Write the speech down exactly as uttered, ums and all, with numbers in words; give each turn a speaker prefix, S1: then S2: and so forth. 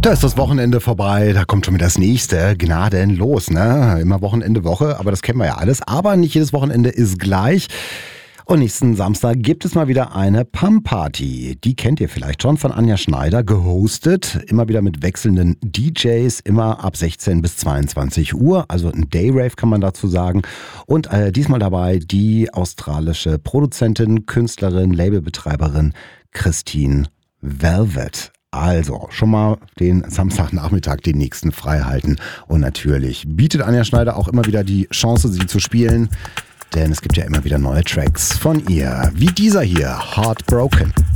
S1: Da ist das Wochenende vorbei, da kommt schon wieder das nächste, gnadenlos, ne? Immer Wochenende, Woche, aber das kennen wir ja alles. Aber nicht jedes Wochenende ist gleich. Und nächsten Samstag gibt es mal wieder eine Pump-Party. Die kennt ihr vielleicht schon von Anja Schneider, gehostet. Immer wieder mit wechselnden D Js, immer ab sechzehn bis zweiundzwanzig Uhr. Also ein Day-Rave kann man dazu sagen. Und äh, diesmal dabei die australische Produzentin, Künstlerin, Labelbetreiberin Christine Velvet. Also schon mal den Samstagnachmittag den nächsten frei halten. Und natürlich bietet Anja Schneider auch immer wieder die Chance, sie zu spielen. Denn es gibt ja immer wieder neue Tracks von ihr. Wie dieser hier, Heartbroken.